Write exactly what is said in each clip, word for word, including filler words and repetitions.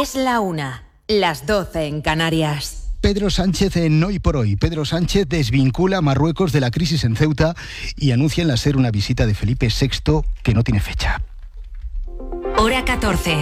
Es la una, las doce en Canarias. Pedro Sánchez en Hoy por Hoy. Pedro Sánchez desvincula a Marruecos de la crisis en Ceuta y anuncia en la SER una visita de Felipe sexto que no tiene fecha. Hora catorce.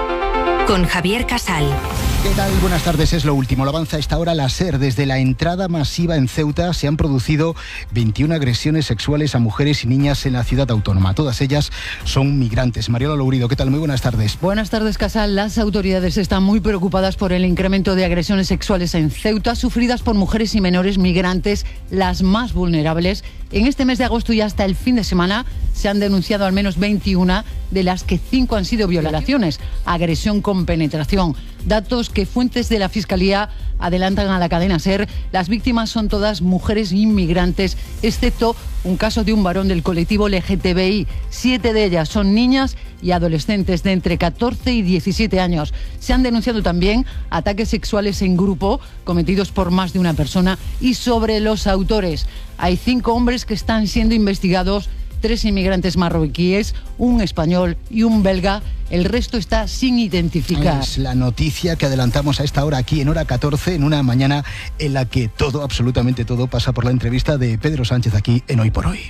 Con Javier Casal. ¿Qué tal? Buenas tardes, es lo último. Lo avanza a esta hora la SER. Desde la entrada masiva en Ceuta se han producido veintiuna agresiones sexuales a mujeres y niñas en la ciudad autónoma. Todas ellas son migrantes. Mariola Lourido, ¿qué tal? Muy buenas tardes. Buenas tardes, Casal. Las autoridades están muy preocupadas por el incremento de agresiones sexuales en Ceuta, sufridas por mujeres y menores migrantes, las más vulnerables. En este mes de agosto y hasta el fin de semana se han denunciado al menos veintiuna, de las que cinco han sido violaciones, agresión con penetración. Datos que fuentes de la Fiscalía adelantan a la cadena SER. Las víctimas son todas mujeres inmigrantes, excepto un caso de un varón del colectivo L G T B I. Siete de ellas son niñas y adolescentes de entre catorce y diecisiete años. Se han denunciado también ataques sexuales en grupo cometidos por más de una persona. Y sobre los autores, hay cinco hombres que están siendo investigados, tres inmigrantes marroquíes, un español y un belga. El resto está sin identificar. Es la noticia que adelantamos a esta hora aquí en Hora catorce, en una mañana en la que todo, absolutamente todo, pasa por la entrevista de Pedro Sánchez aquí en Hoy por Hoy.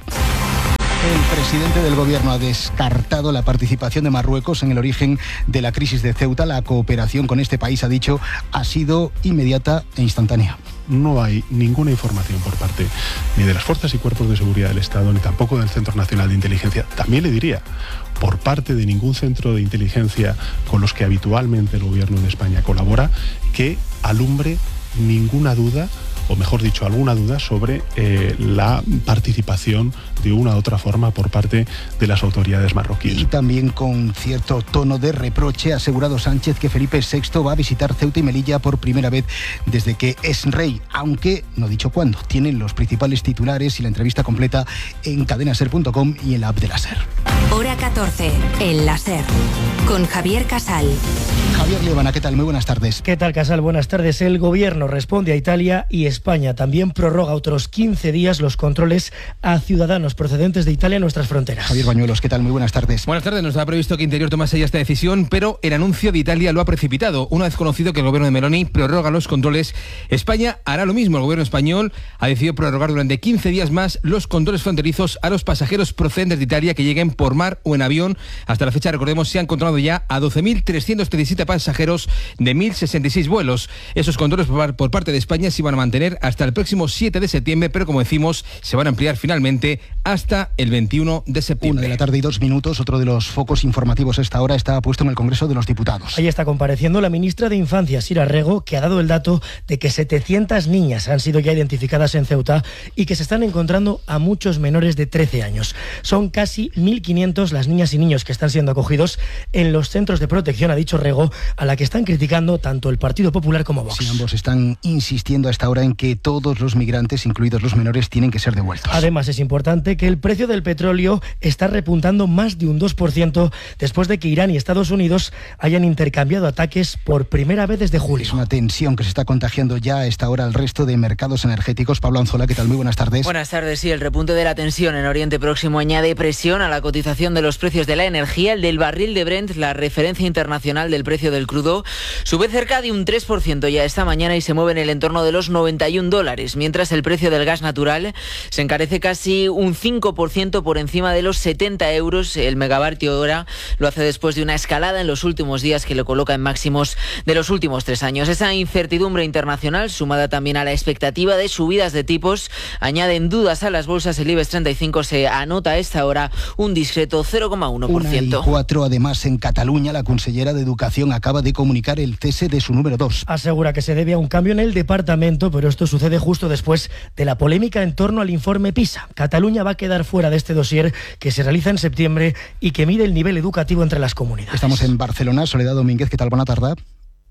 El presidente del gobierno ha descartado la participación de Marruecos en el origen de la crisis de Ceuta. La cooperación con este país, ha dicho, ha sido inmediata e instantánea. No hay ninguna información por parte ni de las fuerzas y cuerpos de seguridad del Estado, ni tampoco del Centro Nacional de Inteligencia. También le diría, por parte de ningún centro de inteligencia con los que habitualmente el gobierno de España colabora, que alumbre ninguna duda, o mejor dicho, alguna duda sobre eh, la participación de una u otra forma por parte de las autoridades marroquíes. Y también con cierto tono de reproche ha asegurado Sánchez que Felipe sexto va a visitar Ceuta y Melilla por primera vez desde que es rey, aunque no ha dicho cuándo. Tienen los principales titulares y la entrevista completa en cadena ser punto com y en la app de la SER. Hora catorce, en la SER, con Javier Casal. Javier Liebana, ¿qué tal? Muy buenas tardes. ¿Qué tal, Casal? Buenas tardes. El gobierno responde a Italia y España también prorroga otros quince días los controles a ciudadanos procedentes de Italia en nuestras fronteras. Javier Bañuelos, ¿qué tal? Muy buenas tardes. Buenas tardes. No estaba previsto que Interior tomase ya esta decisión, pero el anuncio de Italia lo ha precipitado. Una vez conocido que el gobierno de Meloni prorroga los controles, España hará lo mismo. El gobierno español ha decidido prorrogar durante quince días más los controles fronterizos a los pasajeros procedentes de Italia que lleguen por mar o en avión. Hasta la fecha, recordemos, se han controlado ya a doce mil trescientos treinta y siete pasajeros de mil sesenta y seis vuelos. Esos controles por parte de España se van a mantener hasta el próximo siete de septiembre, pero como decimos, se van a ampliar finalmente hasta el veintiuno de septiembre. Una de la tarde y dos minutos. Otro de los focos informativos a esta hora está puesto en el Congreso de los Diputados. Ahí está compareciendo la ministra de Infancia, Sira Rego, que ha dado el dato de que setecientas niñas han sido ya identificadas en Ceuta y que se están encontrando a muchos menores de trece años. Son casi mil quinientos las niñas y niños que están siendo acogidos en los centros de protección, ha dicho Rego, a la que están criticando tanto el Partido Popular como Vox. Sí, ambos están insistiendo a esta hora en que todos los migrantes, incluidos los menores, tienen que ser devueltos. Además, es importante que el precio del petróleo está repuntando más de un dos por ciento después de que Irán y Estados Unidos hayan intercambiado ataques por primera vez desde julio. Es una tensión que se está contagiando ya a esta hora al resto de mercados energéticos. Pablo Anzola, ¿qué tal? Muy buenas tardes. Buenas tardes. Sí, el repunte de la tensión en Oriente Próximo añade presión a la cotización de los precios de la energía. El del barril de Brent, la referencia internacional del precio del crudo, sube cerca de un tres por ciento ya esta mañana y se mueve en el entorno de los noventa y un dólares, mientras el precio del gas natural se encarece casi un cinco por ciento por encima de los setenta euros el megavatio hora. Lo hace después de una escalada en los últimos días que lo coloca en máximos de los últimos tres años. Esa incertidumbre internacional, sumada también a la expectativa de subidas de tipos, añaden dudas a las bolsas. El IBEX treinta y cinco se anota a esta hora un discreto cero coma uno por ciento. Una y cuatro, además, en Cataluña, la consellera de Educación acaba de comunicar el cese de su número dos. Asegura que se debe a un cambio en el departamento, pero esto sucede justo después de la polémica en torno al informe PISA. Cataluña va a quedar fuera de este dossier que se realiza en septiembre y que mide el nivel educativo entre las comunidades. Estamos en Barcelona. Soledad Domínguez, ¿qué tal? Buena tarde.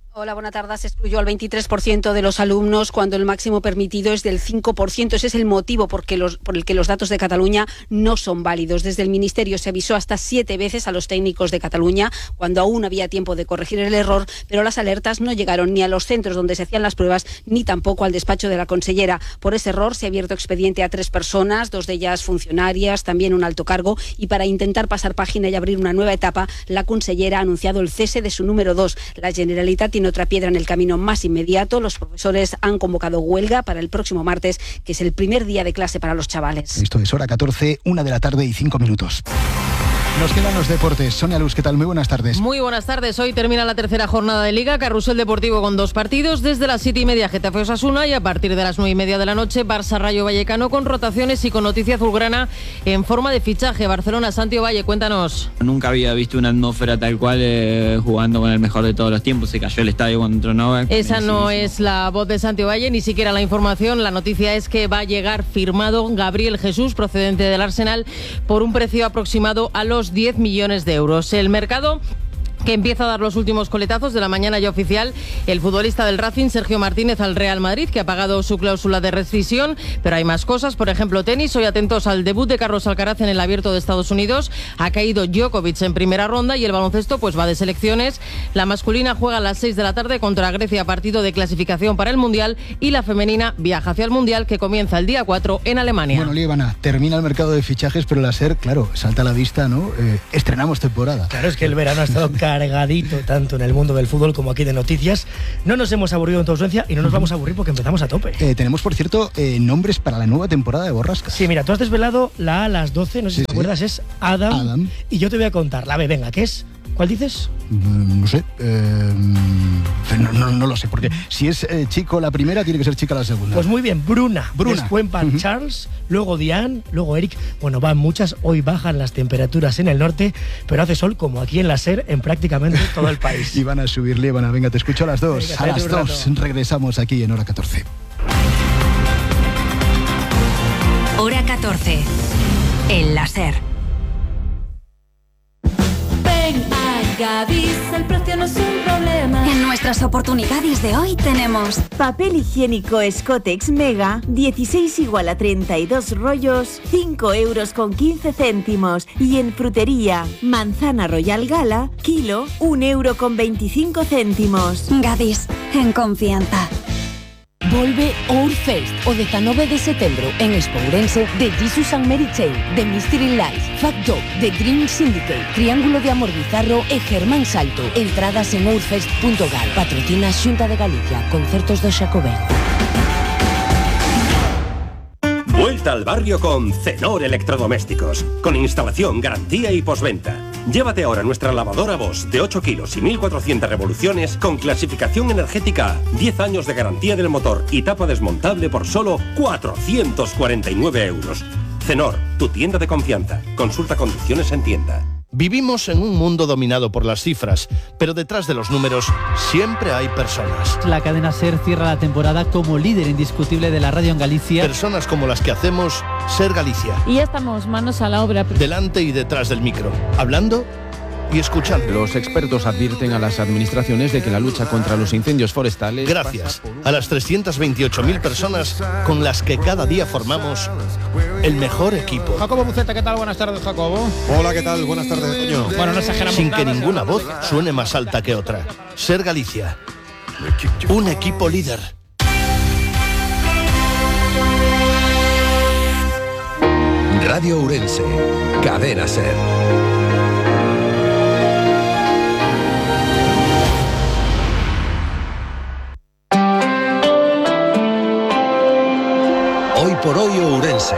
Hola, buenas tardes. Se excluyó al veintitrés por ciento de los alumnos cuando el máximo permitido es del cinco por ciento. Ese es el motivo por, que los, por el que los datos de Cataluña no son válidos. Desde el Ministerio se avisó hasta siete veces a los técnicos de Cataluña cuando aún había tiempo de corregir el error, pero las alertas no llegaron ni a los centros donde se hacían las pruebas ni tampoco al despacho de la consellera. Por ese error se ha abierto expediente a tres personas, dos de ellas funcionarias, también un alto cargo, y para intentar pasar página y abrir una nueva etapa, la consellera ha anunciado el cese de su número dos. La Generalitat tiene otra piedra en el camino más inmediato. Los profesores han convocado huelga para el próximo martes, que es el primer día de clase para los chavales. Esto es Hora catorce, una de la tarde y cinco minutos. Nos quedan los deportes. Sonia Luz, ¿qué tal? Muy buenas tardes. Muy buenas tardes. Hoy termina la tercera jornada de Liga. Carrusel Deportivo con dos partidos. Desde las siete y media Getafe Osasuna y a partir de las nueve y media de la noche Barça Rayo Vallecano con rotaciones y con noticia azulgrana en forma de fichaje. Barcelona, Santiago Valle, cuéntanos. Nunca había visto una atmósfera tal cual eh, jugando con el mejor de todos los tiempos. Se cayó el estadio cuando entró Novak. Esa no es la voz de Santiago Valle, ni siquiera la información. La noticia es que va a llegar firmado Gabriel Jesús, procedente del Arsenal, por un precio aproximado a los diez millones de euros. El mercado que empieza a dar los últimos coletazos de la mañana ya oficial, el futbolista del Racing, Sergio Martínez, al Real Madrid, que ha pagado su cláusula de rescisión, pero hay más cosas, por ejemplo, tenis. Hoy atentos al debut de Carlos Alcaraz en el Abierto de Estados Unidos. Ha caído Djokovic en primera ronda y el baloncesto pues va de selecciones. La masculina juega a las seis de la tarde contra Grecia, partido de clasificación para el Mundial, y la femenina viaja hacia el Mundial, que comienza el día cuatro en Alemania. Bueno, Líbana, termina el mercado de fichajes, pero la SER, claro, salta a la vista, ¿no? Eh, estrenamos temporada. Claro, es que el verano ha estado cargadito tanto en el mundo del fútbol como aquí de noticias. No nos hemos aburrido en tu ausencia y no nos vamos a aburrir porque empezamos a tope. Eh, tenemos, por cierto, eh, nombres para la nueva temporada de Borrascas. Sí, mira, tú has desvelado la A a las doce, no sé sí, si te sí. acuerdas, es Adam, Adam. Y yo te voy a contar la B, venga, ¿qué es? ¿Cuál dices? Mm, no sé. Eh, no, no, no lo sé, porque si es eh, chico la primera, tiene que ser chica la segunda. Pues muy bien, Bruna. Bruna. Después van uh-huh. Charles, luego Diane, luego Eric. Bueno, van muchas. Hoy bajan las temperaturas en el norte, pero hace sol como aquí en la SER, en prácticamente todo el país. Y van a subir, Líbana. Venga, te escucho a las dos. Venga, a las dos regresamos aquí en Hora catorce. Hora catorce. En la SER. Gadis, el precio no es un problema. En nuestras oportunidades de hoy tenemos papel higiénico Scotex Mega, dieciséis igual a treinta y dos rollos, cinco euros con quince céntimos. Y en frutería, manzana Royal Gala, kilo, un euro con veinticinco céntimos. Gadis, en confianza. Volve Outfest o dezanove de setembro en Expo Ourense de Jesus and Mary Chain, The Mystery Lies, Fact Dog, The Dream Syndicate, Triángulo de Amor Bizarro e Germán Salto. Entradas en outfest punto gal. Patrocina Xunta de Galicia, Concertos do Xacobeo. Vuelta al barrio con Cenor Electrodomésticos, con instalación, garantía y postventa. Llévate ahora nuestra lavadora Bosch de ocho kilos y mil cuatrocientas revoluciones con clasificación energética, diez años de garantía del motor y tapa desmontable por solo cuatrocientos cuarenta y nueve euros. Cenor, tu tienda de confianza. Consulta condiciones en tienda. Vivimos en un mundo dominado por las cifras, pero detrás de los números siempre hay personas. La cadena SER cierra la temporada como líder indiscutible de la radio en Galicia. Personas como las que hacemos SER Galicia. Y ya estamos manos a la obra. Delante y detrás del micro, hablando y escuchando. Los expertos advierten a las administraciones de que la lucha contra los incendios forestales... Gracias a las trescientas veintiocho mil personas con las que cada día formamos el mejor equipo. Jacobo Buceta, ¿qué tal? Buenas tardes, Jacobo. Hola, ¿qué tal? Buenas tardes, Toño. Bueno, no exageramos Sin nada, que ninguna voz suene más alta que otra. SER Galicia. Un equipo líder. Radio Ourense. Cadena SER. Hoy por hoy Ourense.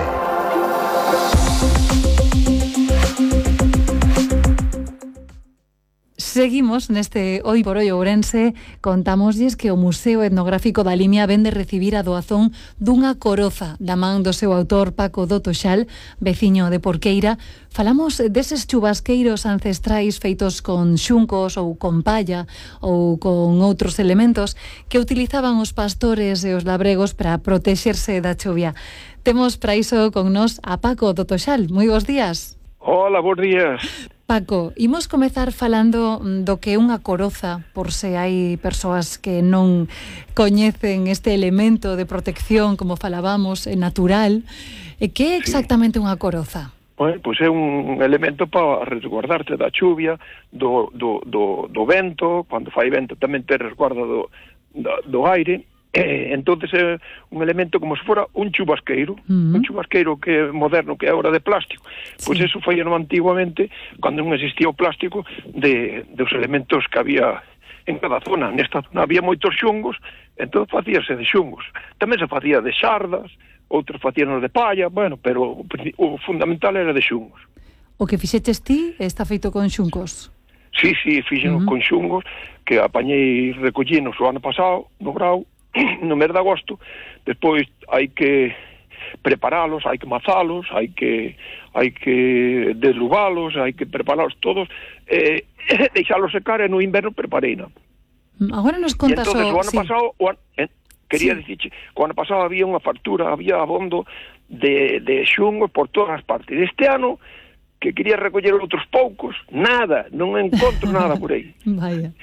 Seguimos neste Hoy por Hoy Ourense. Contámoslles que o Museo Etnográfico da Limia vende recibir a doazón dunha coroza da man do seu autor Paco do Toxal, veciño de Porqueira. Falamos deses chubasqueiros ancestrais feitos con xuncos ou con palla ou con outros elementos que utilizaban os pastores e os labregos para protexerse da chuvia. Temos para iso con nós a Paco do Toxal. Moi bons días. Hola, bons días. Paco, imos comezar falando do que é unha coroza, por se hai persoas que non coñecen este elemento de protección, como falábamos, natural. E que é exactamente unha coroza? Bueno, pois é un elemento para resguardarte da chuvia, do, do, do, do vento, cando fai vento tamén te resguarda do, do, do aire. Eh, entonces é un elemento como se fora un chubasqueiro, uh-huh. un chubasqueiro que é moderno, que é ahora de plástico. Pois sí. Eso foi antiguamente, cando non existía o plástico, de, dos elementos que había en cada zona. Nesta zona había moitos xungos, entón facíase de xungos. Tamén se facía de xardas, outros facíanos de palla, bueno, pero o fundamental era de xungos. O que fixeches ti está feito con xungos? Sí, sí, fixen uh-huh. con xungos, que apañei recollinos o ano pasado, no Grau, no mes de agosto. Despois hai que preparalos, hai que mazalos, hai que hai que deslugalos, hai que preparalos todos, eh, deixalos secar e no inverno prepareina. Agora nos contas o... o ano sí. pasado, o an... eh, quería sí. dicirche, o ano pasado había unha factura, había abondo de, de xungo por todas as partes. Este ano, que quería recoller outros poucos, nada, non encontro nada por aí. Vaya.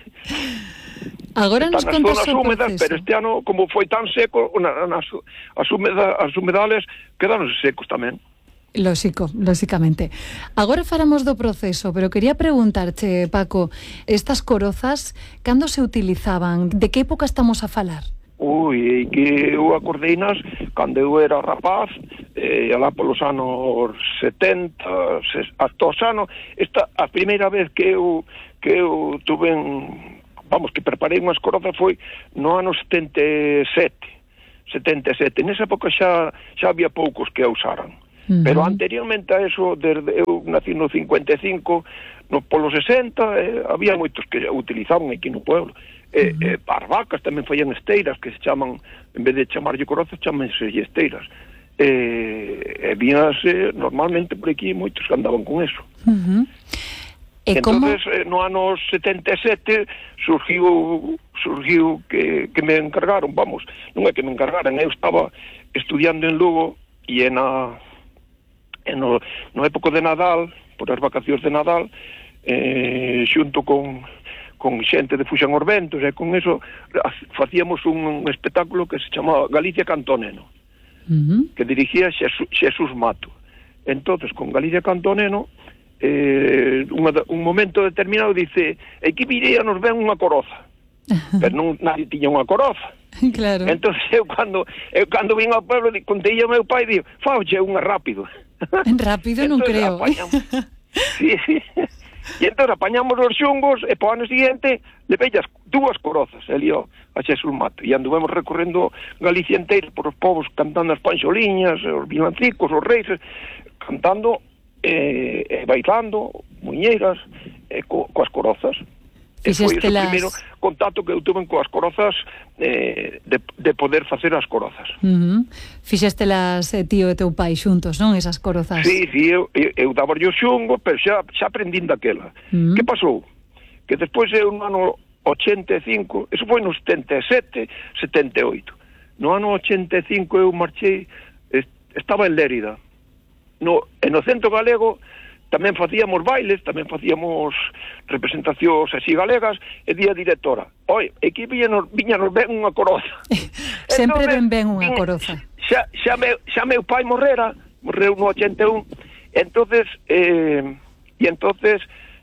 Agora nos contas o zonas húmedas, proceso. Pero este ano, como foi tan seco, na, nas, as, humeda, as humedales quedaron secos tamén. Lóxico, lóxicamente. Agora falamos do proceso, pero quería preguntarche, Paco, estas corozas, cando se utilizaban? De que época estamos a falar? Ui, que eu acordeinas cando eu era rapaz, eh, alá polos anos setenta, hasta os anos, esta a primeira vez que eu que eu tuve en, vamos, que preparei unhas corozas foi no ano setenta e sete. setenta e sete. Nesa época xa xa había poucos que a usaran. Uh-huh. Pero anteriormente a eso, desde eu nací no cincuenta e cinco, no polo sesenta, eh, había moitos que utilizaban aquí no pueblo. Eh, uh-huh. eh, as vacas tamén fallan esteiras, que se chaman, en vez de chamarlle corozas, chamanse esteiras. Eh, e víase normalmente por aquí moitos que andaban con eso. Uh-huh. Entonces, como... eh, no ano setenta e sete surgiu surgiu que, que me encargaron, vamos, non é que me encargaran, eu estaba estudiando en Lugo e en a en no, no época de Nadal, por as vacacións de Nadal, eh, xunto con con xente de Fuxan os Ventos, e con eso facíamos un, un espectáculo que se chamaba Galicia Cantoneno, uh-huh. que dirigía Xesús, Xesús Mato. Entonces, con Galicia Cantoneno, eh, unha, un momento determinado dice, aquí viríanos ben unha coroza, pero non nadie tiña unha coroza. Claro. Entonces eu cando eu cando vin ao pueblo, contei ao meu pai, digo, fauche unha rápido. Rápido non creo. Sí, sí. E entón apañamos os xungos e po ano seguinte le veías dúas corozas, el e a Xesús Mato, e anduvemos recorrendo Galicia inteira por os povos cantando as panxoliñas, os vilancicos, os reis, cantando e, e bailando, muñeiras, e co, coas corozas. E foi ese las... primeiro contacto que eu tuve coas corozas, eh, de, de poder facer as corozas. Uh-huh. Fixestelas eh, tío e teu pai xuntos, non? Esas corozas. Sí, sí, eu, eu, eu daba o xungo, pero xa, xa aprendín daquela. Uh-huh. Que pasou? Que despois eu no ano ochenta e cinco, eso foi no setenta e sete, setenta e oito. No ano ochenta e cinco eu marchei, estaba en Lérida. No, en o Centro Galego tamén facíamos bailes, tamén facíamos representacións así galegas, e día directora, oi, aquí viñanos, viñanos ben unha coroza. Sempre ben ben unha coroza. Xa, xa, meu, xa meu pai morrera, morreu no ochenta e un, entonces, eh, e entonces,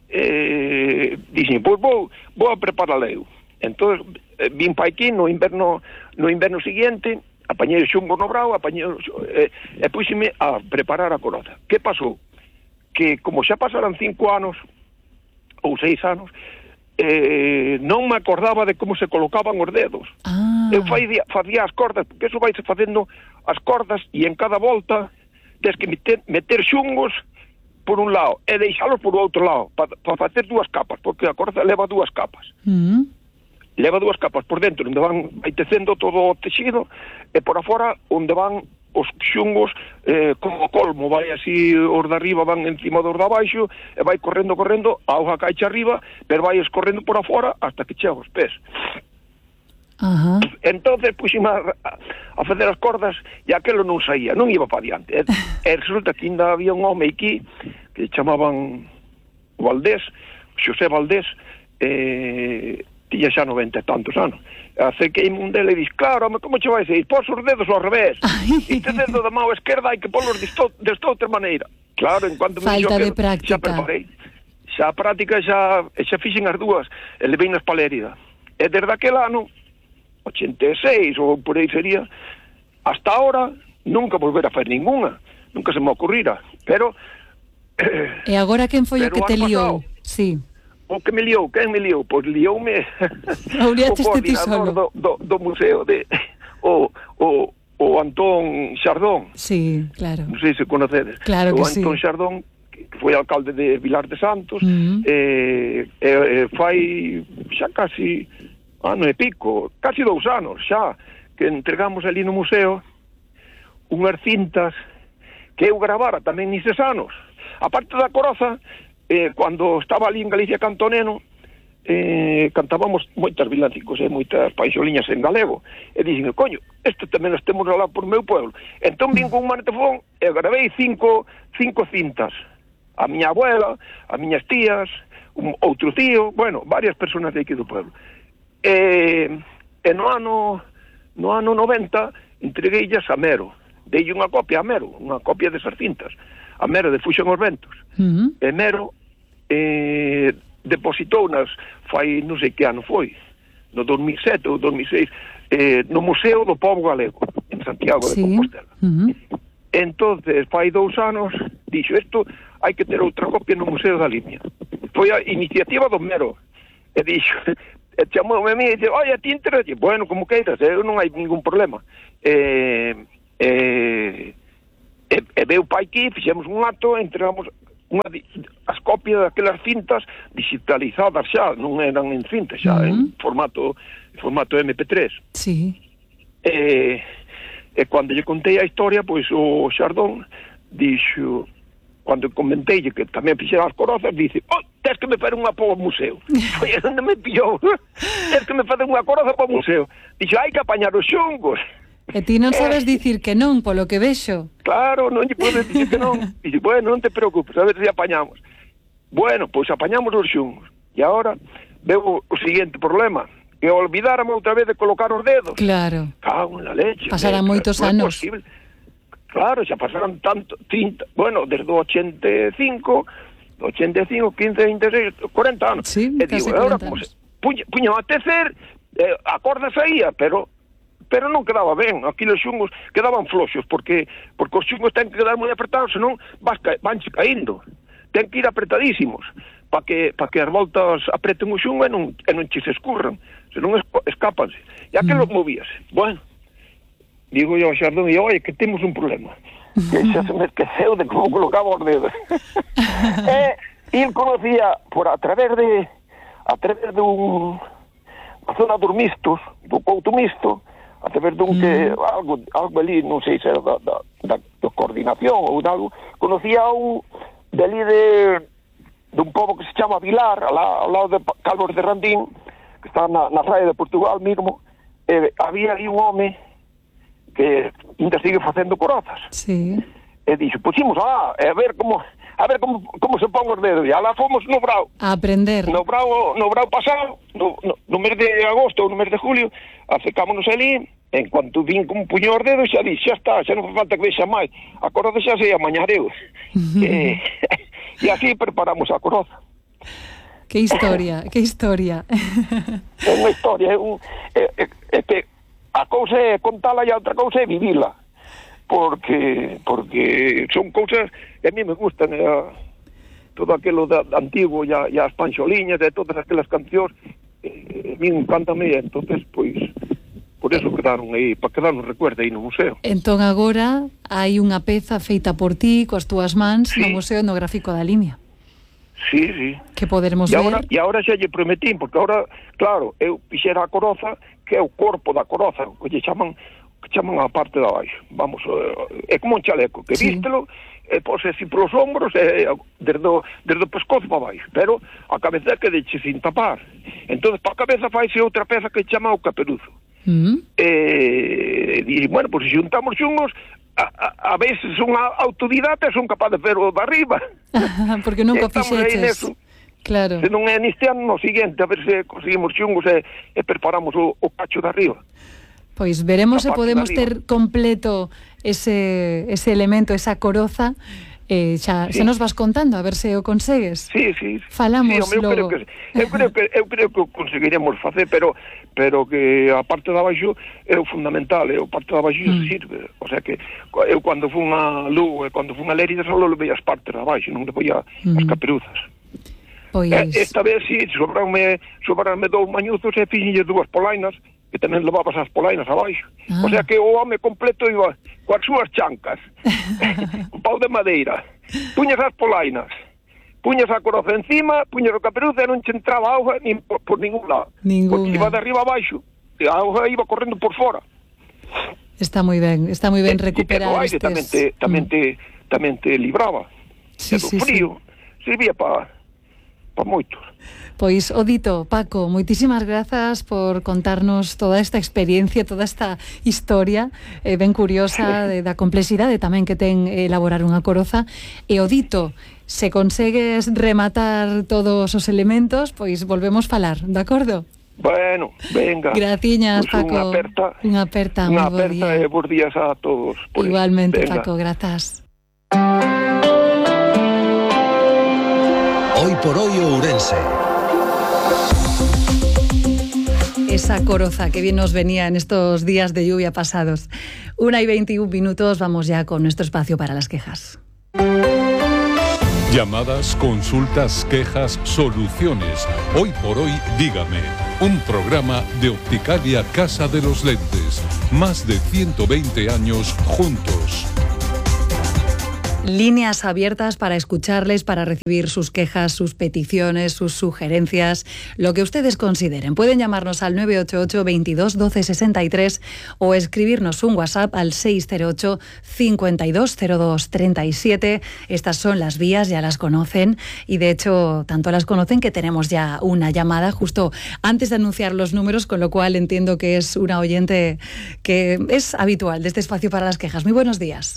eh, dixen, pois vou, vou a preparala eu. Entonces, eh, vin pa aquí no inverno, no inverno seguinte, apañei o xungo no brao, apañei, eh, e puxeme a preparar a coroza. Que pasou? Que como xa pasaran cinco anos ou seis anos, eh, non me acordaba de como se colocaban os dedos. Ah. Eu facía, facía as cordas, porque eso vais facendo as cordas e en cada volta tens que meter, meter xungos por un lado e deixalos por outro lado para pa facer dúas capas, porque a corda leva dúas capas. Mm. Leva dúas capas por dentro, onde van vai tecendo todo o texido, e por afora onde van os xungos, eh, como colmo, vai así, os de arriba van encima dos de abaixo, e vai correndo, correndo, a auga caixa arriba, pero vai escorrendo por afora hasta que chega os pés. Ajá. Entonces puxime a, a facer as cordas, e aquelo non saía, non iba para diante. E, e resulta que ainda había un home aquí, que chamaban Valdés, Xosé Valdés, eh, tiña xa noventa e tantos anos. Acerquei un dele e dix, claro, como che vai a ir? Pos os dedos ao revés. E te dedo da mão esquerda hai que polos desta outra maneira. Claro, en cuanto me Falta de que, práctica. Xa preparei. Xa a práctica xa, xa fixen as dúas. E levei na espalérida. E desde aquel ano, ochenta e seis ou por aí sería, hasta ahora nunca volver a fazer ninguna. Nunca se me ocurrira. Pero... E agora quen foi o que te liou? Sí. O que me liou, quen me liou? Pois lioume o coordinador do, do, do museo de o, o, o Antón Xardón. Sí, claro. Non sei se conocedes. Claro que o Antón sí. Xardón, que foi alcalde de Vilar de Santos, uh-huh. eh, eh, fai xa casi ano e pico, casi dous anos xa, que entregamos ali no museo unhas cintas que eu gravara tamén nises anos. A parte da Coroza, eh, cando estaba ali en Galicia Cantoneno, eh, cantábamos moitas vilancicos e moitas paixoliñas en galego. E dixen, coño, isto tamén os temos alá por meu pueblo. Entón vin con un magnetofón e gravei cinco, cinco cintas. A miña abuela, a miñas tías, un, outro tío, bueno, varias personas de aquí do pueblo. E, e no ano no ano noventa entregueillas a Mero. Dei unha copia a Mero, unha copia desas cintas. A Mero de Fuxen os Ventos. Uh-huh. E Mero eh, depositounas fai non sei que ano foi, no dos mil sete ou dos mil seis, eh, no Museo do Pobo Galego, en Santiago de sí. Compostela. Uh-huh. Entonces, fai dous anos, dixo, isto hai que ter outra copia no Museo da Limia. Foi a iniciativa do Mero. E dixo, e chamoume a mí e dice, oi, a ti interesa? Bueno, como queiras, eu non hai ningún problema. Eh, eh, e, e veu pa aquí, fixemos un acto, entregamos unha, as copias daquelas cintas digitalizadas xa, non eran en cintas xa, uh-huh. en formato en formato eme pe tres. Sí. E, e cando lle contei a historia, pois o Xardón dixo, cando comenteille que tamén fixera as Corozas, dice, oh, tens que me fazer unha para o museo. Foi onde me pillou. Tens que me fazer unha Coroza para o museo. Dixo, hai que apañar os xungos. E ti non sabes dicir que non, polo que vexo. Claro, non lle podes dicir que non. Dice, bueno, non te preocupes, a ver se apañamos. Bueno, pois apañamos os xungos. E agora veo o seguinte problema, que olvidárame outra vez de colocar os dedos. Claro. Cago en la leche. Pasarán moitos anos. Claro, xa pasaron tanto, tinta, bueno, desde o ochenta e cinco, ochenta e cinco, quince, veintiséis, cuarenta anos. Sí, e digo, agora, como se, puña, puña a tecer, eh, a corda saía, pero pero non quedaba ben, aquí os xungos quedaban floxos, porque porque os xungos ten que quedar moi apretados, senón vas ca, vanche caíndo, ten que ir apretadísimos, para que para que as voltas apreten o xungo e non, e non che se escurran, senón escápanse, e aquilo mm. movíase. Bueno, digo yo ao Xardón, e oi, que temos un problema, que xa se me esqueceu de como colocaba os dedos. E il conocía por a través de a través dun a zona dos mistos, do Couto Misto, a través dun que mm. algo, algo ali, non sei se era da, da, da, da coordinación ou de algo, conocía un de ali de dun pobo que se chama Vilar, ao, ao lado de Calvos de Randín, que está na, na raia de Portugal mesmo, eh, había ali un home que ainda sigue facendo corozas. Sí. E dixo, puximos lá, a ver como a ver como, como se pon os dedos. E alá fomos no Brao. A aprender. No Brao, no Brao pasado, no, no, no mes de agosto ou no mes de julio, acercámonos ali, en cuanto vin como puño os dedos, xa dix, xa está, xa non fai falta que vexa máis. A coroza xa se amañareu. Uh-huh. E, e así preparamos a coroza. Que historia, que historia. É unha historia, é un... É, é, é que a cousa é contala e a outra cousa é vivila. Porque porque son cousas que a mí me gustan, eh, todo aquilo da, da antigo e, a, e as panxoliñas e todas aquelas cancións, eh, a mí encantame, entonces, pois, por eso quedaron aí, para quedar nos recuerda aí no museo. Entón agora hai unha peza feita por ti, coas túas mans, sí. no Museo Etnográfico da Limia. Sí, sí. Que poderemos e agora, ver. E agora xa lle prometín, porque agora, claro, eu fixera a coroza, que é o corpo da coroza, que lle chaman que chaman a parte de abaixo. Vamos, é como un chaleco, que sí. vístelo, e pose así polos ombros, e desde o, desde o pescozo para baixo, pero a cabeza que deixe sin tapar. Entón, para a cabeza faise outra peza que chama o caperuzo. Mm. E, e, bueno, pois pues, se juntamos xungos, a, a, a veces son autodidata e son capaz de ver o de arriba. Porque nunca fixeches. Claro. Se non é neste ano, no seguinte, a ver se conseguimos chungos e, e preparamos o, o cacho de arriba. Pois veremos se podemos ter completo ese, ese elemento, esa coroza. Eh, xa, sí. Se nos vas contando, a ver se o consegues. Sí, sí. Falamos sí, eu logo. Creo que, eu, creo que, eu creo que o conseguiremos facer, pero pero que a parte de abaixo é o fundamental, é o parte de abaixo mm. sirve. O sea que eu cando fun a Lugo e cando fun a Lérida só levei as partes de abaixo, non levei a, mm. as caperuzas. Pois... E, esta vez sí, sobrarme, sobrarme dous mañuzos e fixenlle dúas polainas, que tamén levabas as polainas abaixo. Ah. O sea que o home completo iba coas súas chancas, un pau de madeira, puñas as polainas, puñas a coroza encima, puñas o caperuza e non che entraba auga nin por, por ningún lado. Ninguna. Porque iba de arriba abaixo, e a auga iba correndo por fora. Está moi ben, está moi ben recuperar e, e aire estes... tamén te, tamén te, tamén te libraba. Sí, e do sí, frío, sí. Servía para pa moitos. Pois, Odito, Paco, moitísimas grazas por contarnos toda esta experiencia, toda esta historia eh, ben curiosa de, da complexidade tamén que ten elaborar unha coroza. E, Odito, se consegues rematar todos os elementos, pois volvemos falar, de acordo? Bueno, venga. Graciñas, pues Paco. Unha aperta. Unha aperta, Unha moi bo aperta día. e bons días a todos. Pues, igualmente, venga. Paco, grazas. Hoy por hoy Ourense. Esa coroza que bien nos venía en estos días de lluvia pasados. Una y veintiún minutos, vamos ya con nuestro espacio para las quejas. Llamadas, consultas, quejas, soluciones. Hoy por hoy, dígame. Un programa de Opticalia Casa de los Lentes. Más de ciento veinte años juntos. Líneas abiertas para escucharles, para recibir sus quejas, sus peticiones, sus sugerencias, lo que ustedes consideren. Pueden llamarnos al nueve ocho ocho, veintidós, doce, sesenta y tres o escribirnos un WhatsApp al seis cero ocho, cincuenta y dos, cero dos, treinta y siete. Estas son las vías, ya las conocen y de hecho tanto las conocen que tenemos ya una llamada justo antes de anunciar los números, con lo cual entiendo que es una oyente que es habitual de este espacio para las quejas. Muy buenos días.